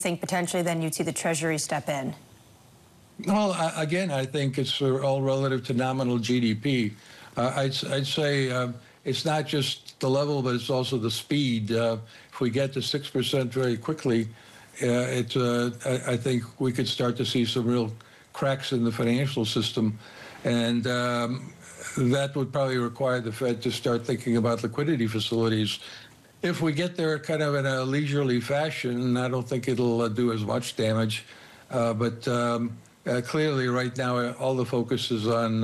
think potentially then you'd see the Treasury step in? Well, again, I think it's all relative to nominal GDP. I'd say it's not just the level, but it's also the speed. If we get to 6% very quickly, I think we could start to see some real cracks in the financial system. And that would probably require the Fed to start thinking about liquidity facilities. If we get there kind of in a leisurely fashion, I don't think it'll do as much damage. But clearly, right now, all the focus is on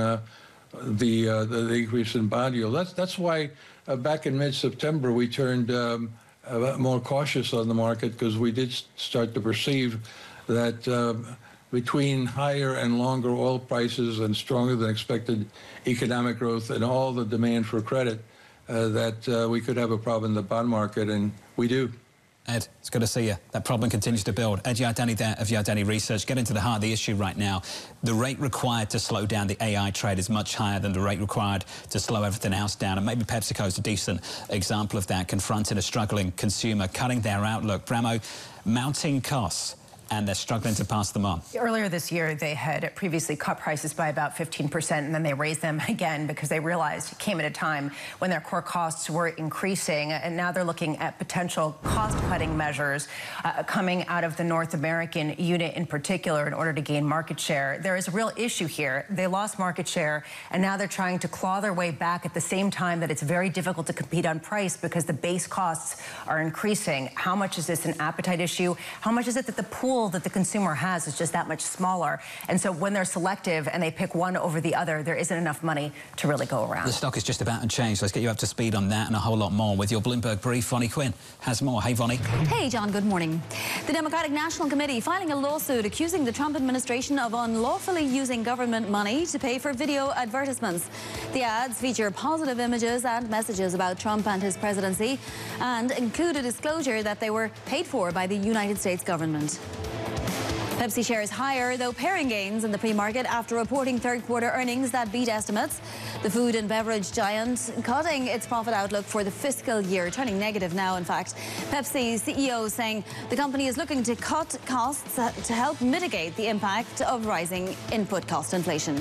the increase in bond yield. That's why back in mid-September we turned more cautious on the market, because we did start to perceive that between higher and longer oil prices and stronger than expected economic growth and all the demand for credit, that we could have a problem in the bond market, and we do. Ed, it's good to see you. That problem continues to build. Ed Yardeni there of Yardeni Research. Getting to the heart of the issue right now. The rate required to slow down the AI trade is much higher than the rate required to slow everything else down. And maybe PepsiCo is a decent example of that, confronting a struggling consumer, cutting their outlook. Bramo, mounting costs, and they're struggling to pass them on. Earlier this year, they had previously cut prices by about 15%, and then they raised them again because they realized it came at a time when their core costs were increasing. And now they're looking at potential cost-cutting measures coming out of the North American unit in particular in order to gain market share. There is a real issue here. They lost market share, and now they're trying to claw their way back at the same time that it's very difficult to compete on price because the base costs are increasing. How much is this an appetite issue? How much is it that the pool that the consumer has is just that much smaller? And so when they're selective and they pick one over the other, there isn't enough money to really go around. The stock is just about to change. Let's get you up to speed on that and a whole lot more with your Bloomberg Brief. Vonnie Quinn has more. Hey, Vonnie. Hey, John, good morning. The Democratic National Committee filing a lawsuit accusing the Trump administration of unlawfully using government money to pay for video advertisements. The ads feature positive images and messages about Trump and his presidency and include a disclosure that they were paid for by the United States government. Pepsi shares higher, though paring gains in the pre-market after reporting third-quarter earnings that beat estimates. The food and beverage giant cutting its profit outlook for the fiscal year, turning negative now, in fact. Pepsi's CEO saying the company is looking to cut costs to help mitigate the impact of rising input cost inflation.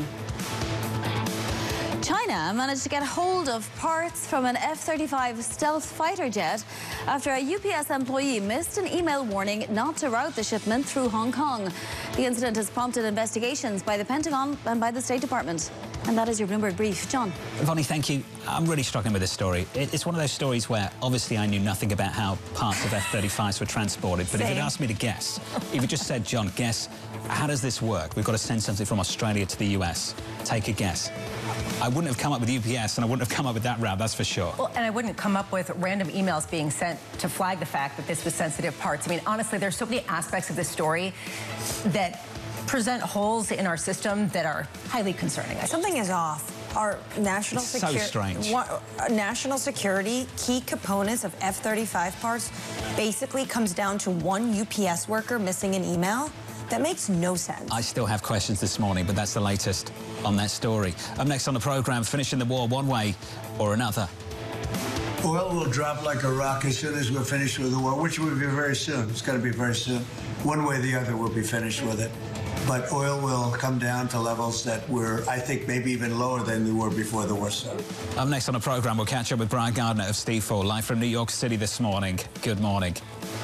China managed to get hold of parts from an F-35 stealth fighter jet after a UPS employee missed an email warning not to route the shipment through Hong Kong. The incident has prompted investigations by the Pentagon and by the State Department. And that is your Bloomberg Brief. John. Vonnie, thank you. I'm really struggling with this story. It's one of those stories where obviously I knew nothing about how parts of F-35s were transported. But if you'd asked me to guess, if you just said, John, guess, how does this work? We've got to send something from Australia to the US. Take a guess. I wouldn't have come up with UPS, and I wouldn't have come up with that route, that's for sure. Well, and I wouldn't come up with random emails being sent to flag the fact that this was sensitive parts. I mean, honestly, there's so many aspects of this story that present holes in our system that are highly concerning. Something is off. Our national security, so strange. National security, key components of F-35 parts basically comes down to one UPS worker missing an email. That makes no sense. I still have questions this morning, but that's the latest on that story. Up next on the program, finishing the war one way or another. Oil will drop like a rock as soon as we're finished with the war, which will be very soon. It's going to be very soon. One way or the other, we'll be finished with it. But oil will come down to levels that were, I think, maybe even lower than they were before the war started. Up next on the program, we'll catch up with Brian Gardner of Stifel, live from New York City this morning. Good morning.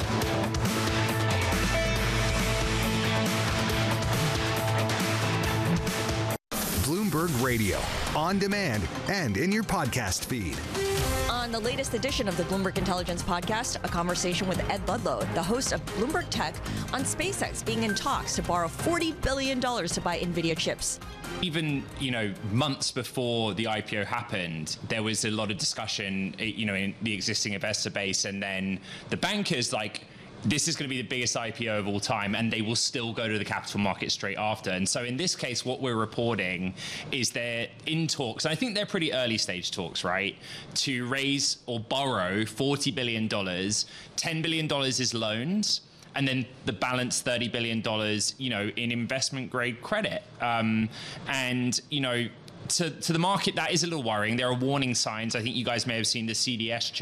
Bloomberg Radio, on demand and in your podcast feed. On the latest edition of the Bloomberg Intelligence Podcast, a conversation with Ed Ludlow, the host of Bloomberg Tech, on SpaceX being in talks to borrow $40 billion to buy NVIDIA chips. Even, months before the IPO happened, there was a lot of discussion, in the existing investor base, and then the bankers this is going to be the biggest IPO of all time, and they will still go to the capital market straight after. And so in this case, what we're reporting is they're in talks, and I think they're pretty early stage talks, right, to raise or borrow $40 billion. $10 billion is loans, and then the balance $30 billion, in investment grade credit. To the market, that is a little worrying. There are warning signs. I think you guys may have seen the CDS